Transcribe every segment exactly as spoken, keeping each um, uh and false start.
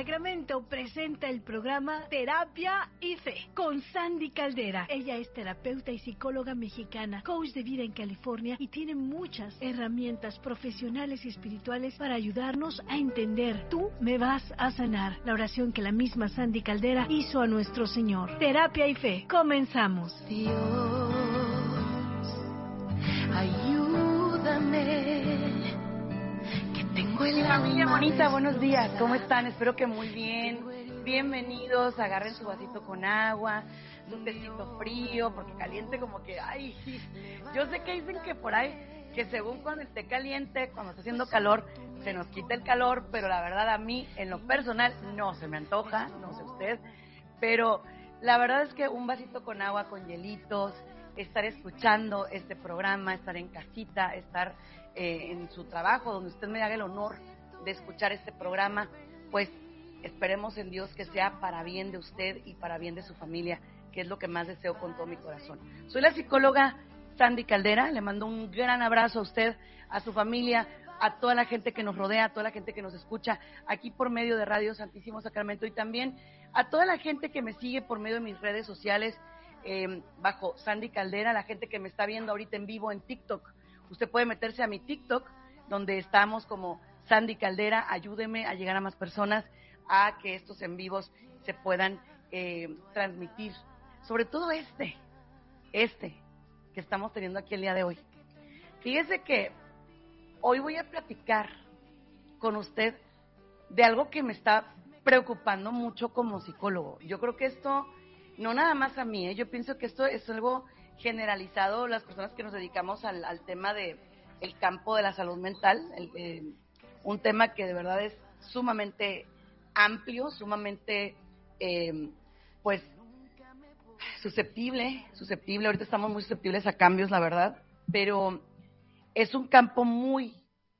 Sacramento presenta el programa Terapia y Fe con Sandy Caldera. Ella es terapeuta y psicóloga mexicana, coach de vida en California y tiene muchas herramientas profesionales y espirituales para ayudarnos a entender. Tú me vas a sanar. La oración que la misma Sandy Caldera hizo a nuestro Señor. Terapia y Fe. Comenzamos. Dios, ayúdame. Tengo el familia bonita, buenos días, ¿cómo están? Espero que muy bien. Bienvenidos, agarren su vasito con agua, su tecito frío, porque caliente como que, ay, yo sé que dicen que por ahí, que según cuando esté caliente, cuando está haciendo calor, se nos quita el calor, pero la verdad a mí, en lo personal, no se me antoja, no sé usted, pero la verdad es que un vasito con agua, con hielitos, estar escuchando este programa, estar en casita, estar eh, en su trabajo, donde usted me haga el honor de escuchar este programa, pues esperemos en Dios que sea para bien de usted y para bien de su familia, que es lo que más deseo con todo mi corazón. Soy la psicóloga Sandy Caldera, le mando un gran abrazo a usted, a su familia, a toda la gente que nos rodea, a toda la gente que nos escucha aquí por medio de Radio Santísimo Sacramento y también a toda la gente que me sigue por medio de mis redes sociales, Eh, bajo Sandy Caldera, la gente que me está viendo ahorita en vivo en TikTok. Usted puede meterse a mi TikTok, donde estamos como Sandy Caldera. Ayúdeme a llegar a más personas, a que estos en vivos se puedan eh, transmitir. Sobre todo este, este que estamos teniendo aquí el día de hoy. Fíjese que hoy voy a platicar con usted de algo que me está preocupando mucho como psicólogo. Yo creo que esto no nada más a mí, ¿eh? Yo pienso que esto es algo generalizado, las personas que nos dedicamos al, al tema de el campo de la salud mental, el, eh, un tema que de verdad es sumamente amplio, sumamente, eh, pues, susceptible, susceptible, ahorita estamos muy susceptibles a cambios, la verdad, pero es un campo muy,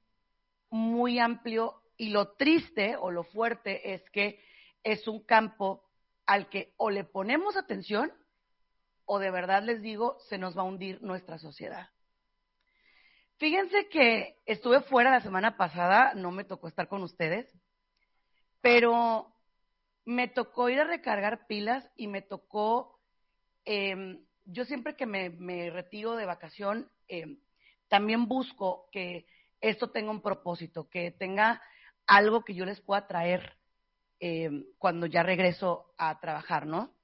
muy amplio y lo triste o lo fuerte es que es un campo al que o le ponemos atención o de verdad les digo, se nos va a hundir nuestra sociedad. Fíjense que estuve fuera la semana pasada, no me tocó estar con ustedes, pero me tocó ir a recargar pilas y me tocó, eh, yo siempre que me, me retiro de vacación, eh, también busco que esto tenga un propósito, que tenga algo que yo les pueda traer Eh, cuando ya regreso a trabajar, ¿no?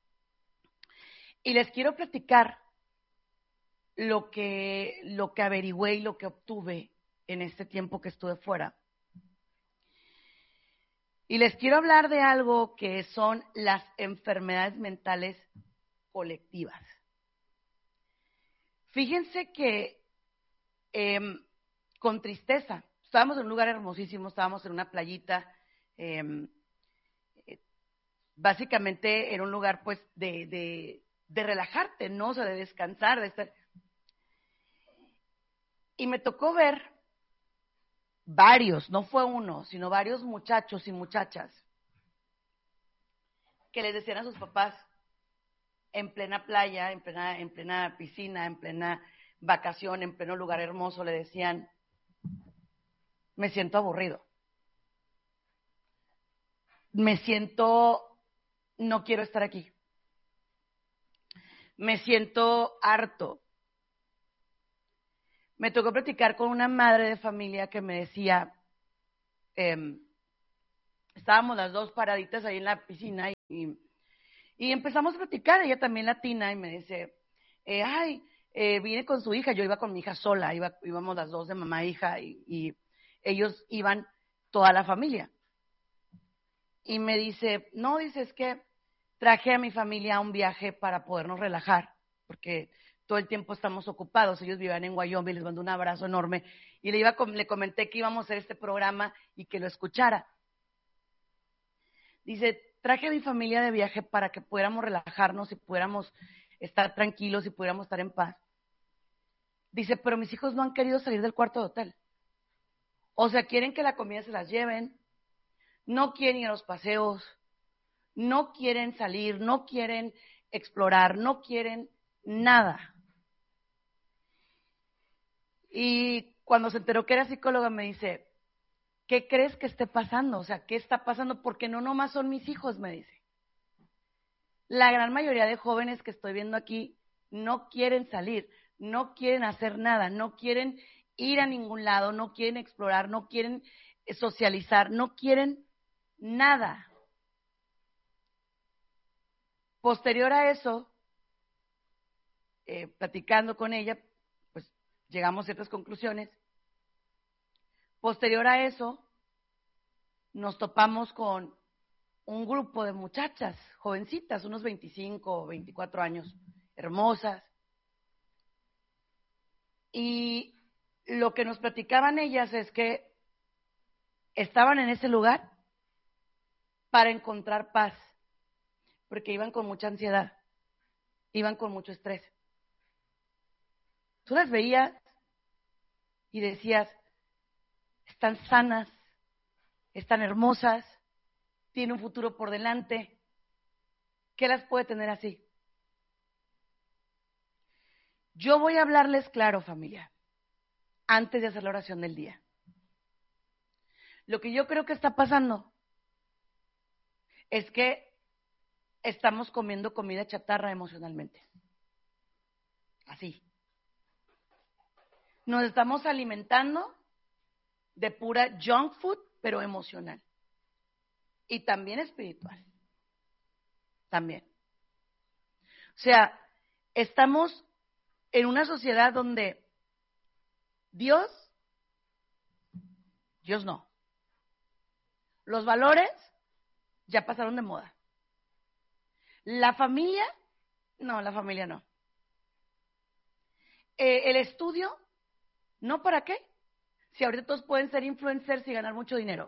Y les quiero platicar lo que, lo que averigüé y lo que obtuve en este tiempo que estuve fuera. Y les quiero hablar de algo que son las enfermedades mentales colectivas. Fíjense que eh, con tristeza, estábamos en un lugar hermosísimo, estábamos en una playita, eh, básicamente era un lugar pues de, de, de relajarte, ¿no? O sea, de descansar, de estar. Y me tocó ver varios, no fue uno, sino varios muchachos y muchachas que les decían a sus papás en plena playa, en plena, en plena piscina, en plena vacación, en pleno lugar hermoso, le decían, me siento aburrido, me siento, no quiero estar aquí, me siento harto. Me tocó platicar con una madre de familia que me decía, eh, estábamos las dos paraditas ahí en la piscina y, y empezamos a platicar, ella también latina, y me dice, eh, ay, eh, vine con su hija, yo iba con mi hija sola, iba, íbamos las dos de mamá e hija, y, y ellos iban toda la familia. Y me dice, no, dice, es que traje a mi familia a un viaje para podernos relajar, porque todo el tiempo estamos ocupados, ellos vivían en Wyoming, les mando un abrazo enorme, y le, iba, le comenté que íbamos a hacer este programa y que lo escuchara. Dice, traje a mi familia de viaje para que pudiéramos relajarnos y pudiéramos estar tranquilos y pudiéramos estar en paz. Dice, pero mis hijos no han querido salir del cuarto de hotel. O sea, quieren que la comida se las lleven, no quieren ir a los paseos, no quieren salir, no quieren explorar, no quieren nada. Y cuando se enteró que era psicóloga me dice, ¿qué crees que esté pasando? O sea, ¿qué está pasando? Porque no nomás son mis hijos, me dice. La gran mayoría de jóvenes que estoy viendo aquí no quieren salir, no quieren hacer nada, no quieren ir a ningún lado, no quieren explorar, no quieren socializar, no quieren nada. Posterior a eso, eh, platicando con ella, pues llegamos a ciertas conclusiones. Posterior a eso, nos topamos con un grupo de muchachas, jovencitas, unos veinticinco o veinticuatro años, hermosas. Y lo que nos platicaban ellas es que estaban en ese lugar para encontrar paz, porque iban con mucha ansiedad, iban con mucho estrés. Tú las veías y decías, están sanas, están hermosas, tienen un futuro por delante. ¿Qué las puede tener así? Yo voy a hablarles claro, familia, antes de hacer la oración del día. Lo que yo creo que está pasando es que estamos comiendo comida chatarra emocionalmente. Así. Nos estamos alimentando de pura junk food, pero emocional. Y también espiritual. También. O sea, estamos en una sociedad donde Dios, Dios no. Los valores ya pasaron de moda. La familia, no, la familia no. Eh, el estudio, no, ¿para qué? Si ahorita todos pueden ser influencers y ganar mucho dinero.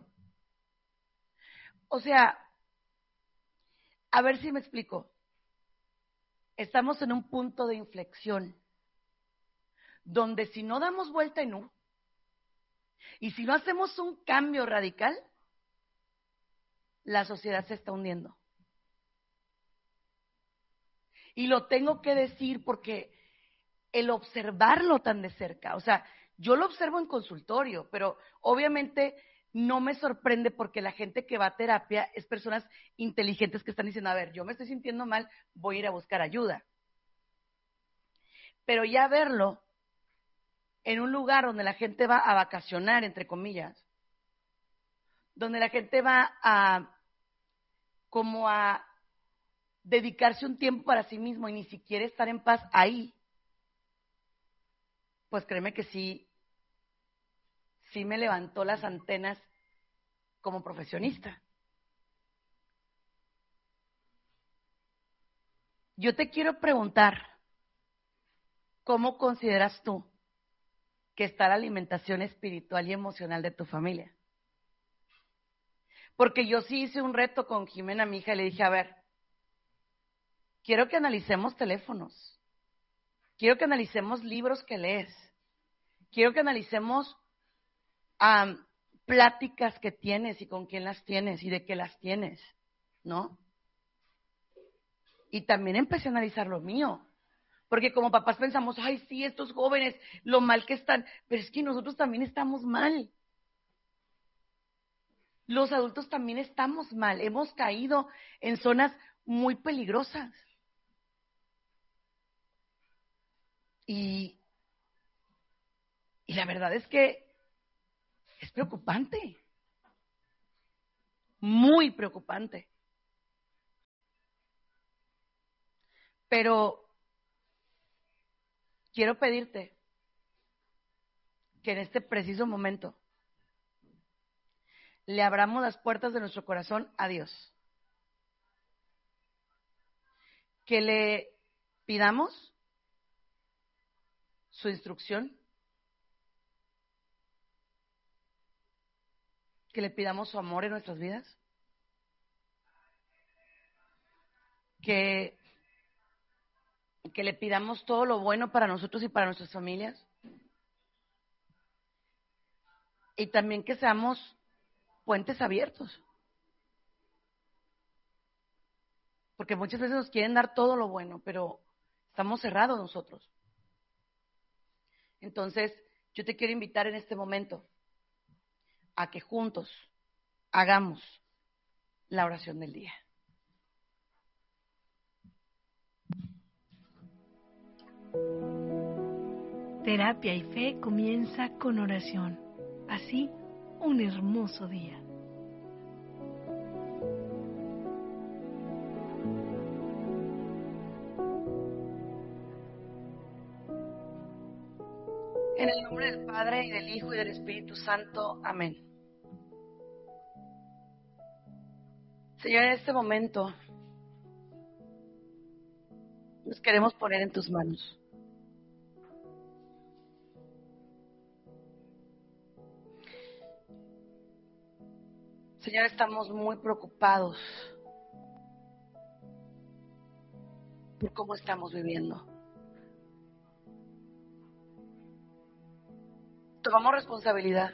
O sea, a ver si me explico. Estamos en un punto de inflexión donde si no damos vuelta en U y si no hacemos un cambio radical, la sociedad se está hundiendo. Y lo tengo que decir porque el observarlo tan de cerca, o sea, yo lo observo en consultorio, pero obviamente no me sorprende porque la gente que va a terapia es personas inteligentes que están diciendo, a ver, yo me estoy sintiendo mal, voy a ir a buscar ayuda. Pero ya verlo en un lugar donde la gente va a vacacionar, entre comillas, donde la gente va a como a dedicarse un tiempo para sí mismo y ni siquiera estar en paz ahí, pues créeme que sí, sí me levantó las antenas como profesionista. Yo te quiero preguntar, ¿cómo consideras tú que está la alimentación espiritual y emocional de tu familia? Porque yo sí hice un reto con Jimena, mi hija, y le dije, a ver, quiero que analicemos teléfonos, quiero que analicemos libros que lees, quiero que analicemos um, pláticas que tienes y con quién las tienes y de qué las tienes, ¿no? Y también empecé a analizar lo mío, porque como papás pensamos, ay, sí, estos jóvenes, lo mal que están, pero es que nosotros también estamos mal. Los adultos también estamos mal, hemos caído en zonas muy peligrosas. Y, y la verdad es que es preocupante, muy preocupante. Pero quiero pedirte que en este preciso momento le abramos las puertas de nuestro corazón a Dios. Que le pidamos su instrucción, que le pidamos su amor en nuestras vidas, que, que le pidamos todo lo bueno para nosotros y para nuestras familias, y también que seamos puentes abiertos, porque muchas veces nos quieren dar todo lo bueno, pero estamos cerrados nosotros. Entonces, yo te quiero invitar en este momento a que juntos hagamos la oración del día. Terapia y Fe comienza con oración. Así, un hermoso día. En el nombre del Padre, y del Hijo, y del Espíritu Santo. Amén. Señor, en este momento nos queremos poner en tus manos. Señor, estamos muy preocupados por cómo estamos viviendo. Tomamos responsabilidad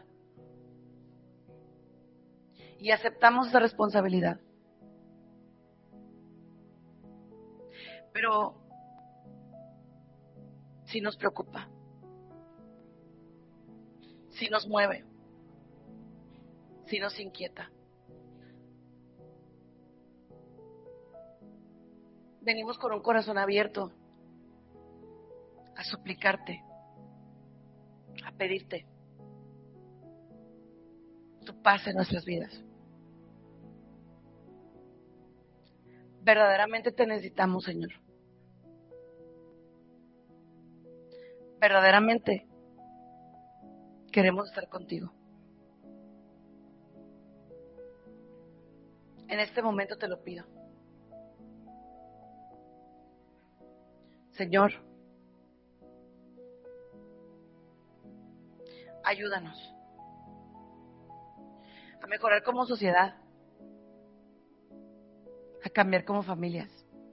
y aceptamos esa responsabilidad. Pero si nos preocupa, si nos mueve, si nos inquieta. Venimos con un corazón abierto a suplicarte, a pedirte tu paz en nuestras vidas. Verdaderamente te necesitamos, Señor. Verdaderamente queremos estar contigo. En este momento te lo pido. Señor, ayúdanos a mejorar como sociedad, a cambiar como familias.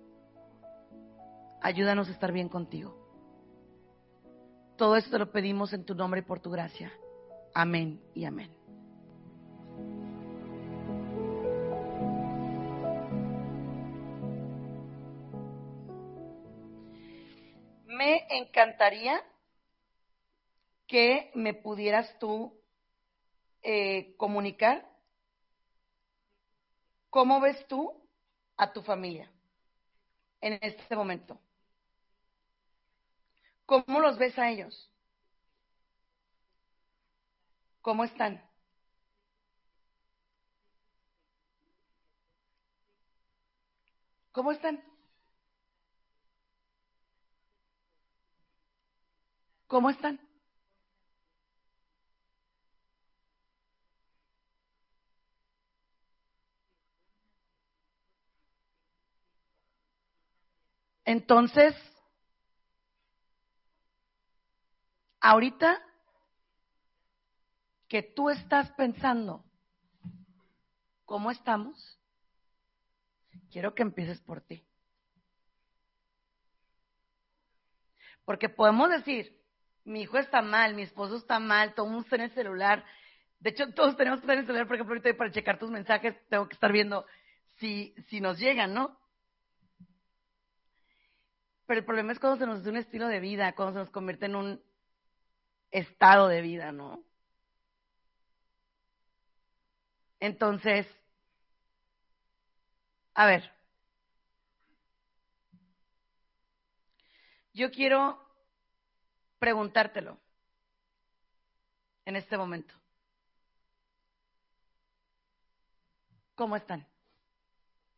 Ayúdanos a estar bien contigo. Todo esto te lo pedimos en tu nombre y por tu gracia. Amén y amén. Me encantaría que me pudieras tú eh, comunicar cómo ves tú a tu familia en este momento. ¿Cómo los ves a ellos? ¿Cómo están? ¿Cómo están? ¿Cómo están? Entonces, ahorita que tú estás pensando cómo estamos, quiero que empieces por ti. Porque podemos decir, mi hijo está mal, mi esposo está mal, todo el mundo está en el celular. De hecho, todos tenemos que estar en el celular, por ejemplo, ahorita para checar tus mensajes, tengo que estar viendo si, si nos llegan, ¿no? Pero el problema es cuando se nos hace un estilo de vida, cuando se nos convierte en un estado de vida, ¿no? Entonces, a ver, yo quiero preguntártelo en este momento. ¿Cómo están?